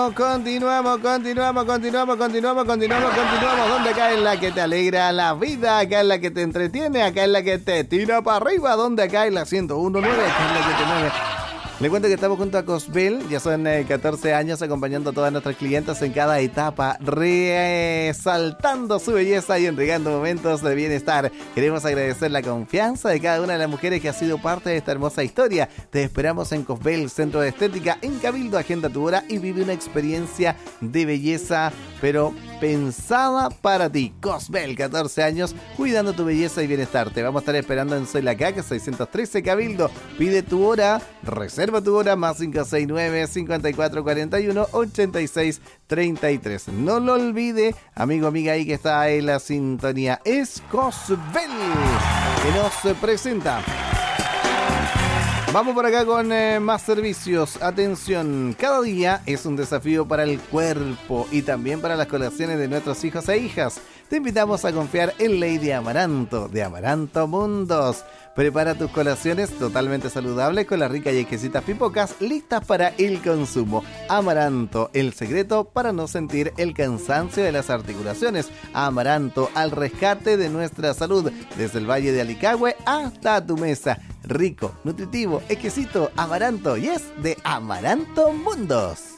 Continuamos. Donde acá es la que te alegra la vida, acá es la que te entretiene, acá es la que te tira para arriba. Donde acá es la 101.9, acá es la que te mueve. Le cuento que estamos junto a Cosbel, ya son 14 años acompañando a todas nuestras clientas en cada etapa, resaltando su belleza y entregando momentos de bienestar. Queremos agradecer la confianza de cada una de las mujeres que ha sido parte de esta hermosa historia. Te esperamos en Cosbel, Centro de Estética, en Cabildo. Agenda tu hora y vive una experiencia de belleza, pero pensada para ti. Cosbel, 14 años, cuidando tu belleza y bienestar. Te vamos a estar esperando en Soy la Caca, 613 Cabildo. Pide tu hora, reserva tu hora, más 569-5441-8633. No lo olvide, amigo, amiga, ahí que está en la sintonía. Es Cosbel, que nos presenta. Vamos por acá con más servicios. Atención, cada día es un desafío para el cuerpo y también para las colaciones de nuestros hijos e hijas. Te invitamos a confiar en Lady Amaranto, de Amaranto Mundos. Prepara tus colaciones totalmente saludables con las ricas y exquisitas pipocas listas para el consumo. Amaranto, el secreto para no sentir el cansancio de las articulaciones. Amaranto, al rescate de nuestra salud, desde el Valle de Alicagüe hasta tu mesa. Rico, nutritivo, exquisito, Amaranto, y es de Amaranto Mundos.